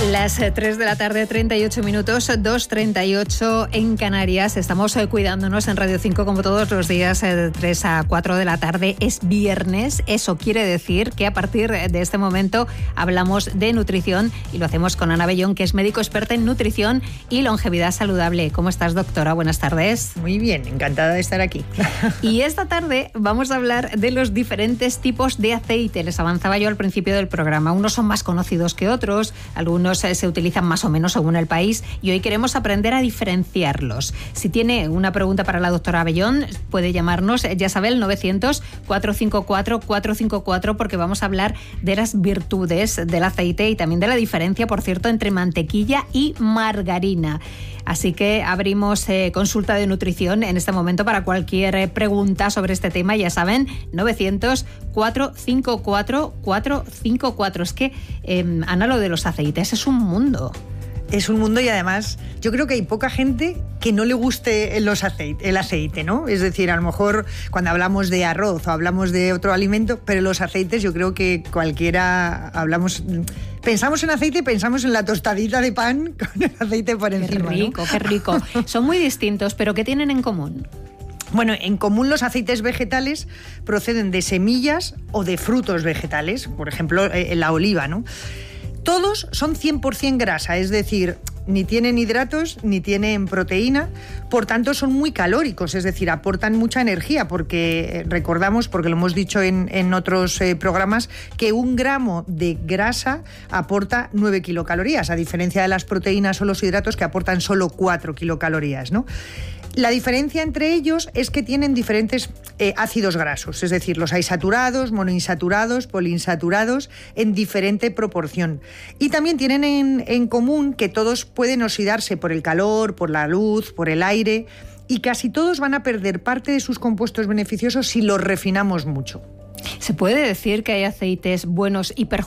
Las 3 de la tarde, 38 minutos, 2:38 en Canarias. Estamos cuidándonos en Radio 5 como todos los días, de 3 a 4 de la tarde. Es viernes, eso quiere decir que a partir de este momento hablamos de nutrición y lo hacemos con Ana Bellón, que es médico experta en nutrición y longevidad saludable. ¿Cómo estás, doctora? Buenas tardes. Muy bien, encantada de estar aquí. Y esta tarde vamos a hablar de los diferentes tipos de aceite. Les avanzaba yo al principio del programa. Unos son más conocidos que otros, algunos se utilizan más o menos según el país y hoy queremos aprender a diferenciarlos. Si tiene una pregunta para la doctora Abellón, puede llamarnos, ya sabe, el 900-454-454, porque vamos a hablar de las virtudes del aceite y también de la diferencia, por cierto, entre mantequilla y margarina. Así que abrimos consulta de nutrición en este momento para cualquier pregunta sobre este tema. Ya saben, 900-454-454. Es que, Ana, lo de los aceites es un mundo. Es un mundo y además yo creo que hay poca gente que no le guste el aceite, ¿no? Es decir, a lo mejor cuando hablamos de arroz o hablamos de otro alimento, pero los aceites yo creo que cualquiera pensamos en aceite y pensamos en la tostadita de pan con el aceite por encima. Qué rico, ¿no? Qué rico. Son muy distintos, pero ¿qué tienen en común? Bueno, en común los aceites vegetales proceden de semillas o de frutos vegetales, por ejemplo, la oliva, ¿no? Todos son 100% grasa, es decir, ni tienen hidratos ni tienen proteína, por tanto son muy calóricos, es decir, aportan mucha energía, porque recordamos, porque lo hemos dicho en otros programas, que 1 gramo de grasa aporta 9 kilocalorías, a diferencia de las proteínas o los hidratos que aportan solo 4 kilocalorías, ¿no? La diferencia entre ellos es que tienen diferentes ácidos grasos, es decir, los hay saturados, monoinsaturados, poliinsaturados, en diferente proporción. Y también tienen en común que todos pueden oxidarse por el calor, por la luz, por el aire, y casi todos van a perder parte de sus compuestos beneficiosos si los refinamos mucho. ¿Se puede decir que hay aceites buenos y perjudiciales